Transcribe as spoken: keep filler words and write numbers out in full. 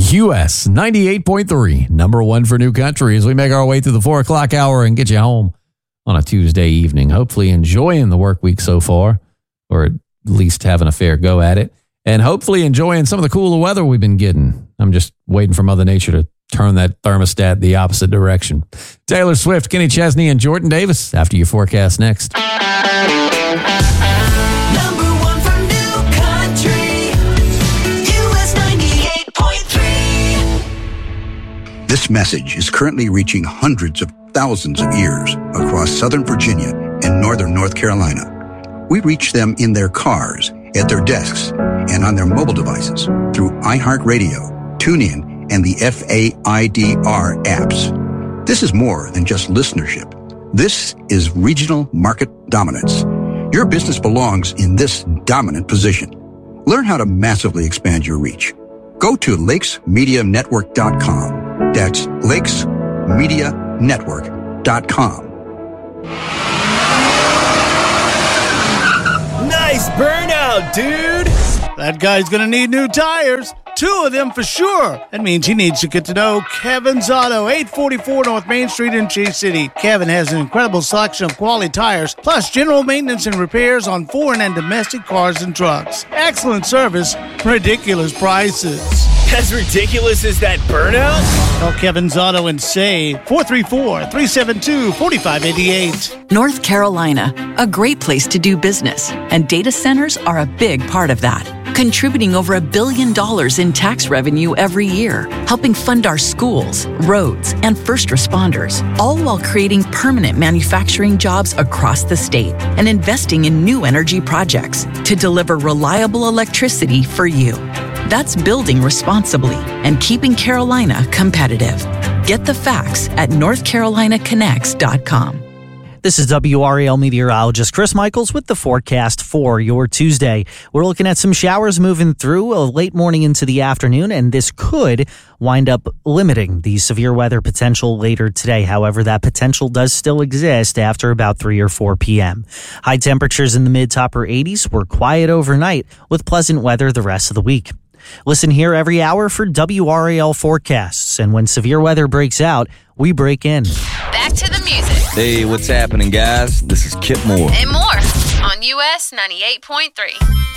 U S ninety-eight point three, number one for New Country, as we make our way through the four o'clock hour and get you home on a Tuesday evening. Hopefully enjoying the work week so far, or at least having a fair go at it, and hopefully enjoying some of the cooler weather we've been getting. I'm just waiting for Mother Nature to turn that thermostat the opposite direction. Taylor Swift, Kenny Chesney, and Jordan Davis after your forecast next. Number one for New Country, U S ninety-eight point three. This message is currently reaching hundreds of thousands of ears across Southern Virginia and Northern North Carolina. We reach them in their cars, at their desks, and on their mobile devices through iHeartRadio, TuneIn, and the F A I D R apps. This is more than just listenership. This is regional market dominance. Your business belongs in this dominant position. Learn how to massively expand your reach. Go to lakes media network dot com. That's lakes media network dot com. Nice burnout, dude! That guy's gonna need new tires. Two of them for sure. That means he needs to get to know Kevin's Auto, eight forty-four North Main Street in Chase City. Kevin has an incredible selection of quality tires, plus general maintenance and repairs on foreign and domestic cars and trucks. Excellent service, ridiculous prices. As ridiculous as that burnout? Call Kevin's Auto and save four three four, three seven two, four five eight eight. North Carolina, a great place to do business, and data centers are a big part of that, contributing over a billion dollars in tax revenue every year, helping fund our schools, roads, and first responders, all while creating permanent manufacturing jobs across the state and investing in new energy projects to deliver reliable electricity for you. That's building responsibly and keeping Carolina competitive. Get the facts at north carolina connects dot com. This is W R A L meteorologist Chris Michaels with the forecast for your Tuesday. We're looking at some showers moving through a late morning into the afternoon, and this could wind up limiting the severe weather potential later today. However, that potential does still exist after about three or four p.m. High temperatures in the mid to upper eighties were quiet overnight with pleasant weather the rest of the week. Listen here every hour for W R A L forecasts, and when severe weather breaks out, we break in. Back to the music. Hey, what's happening, guys? This is Kip Moore. And more on U S ninety-eight point three.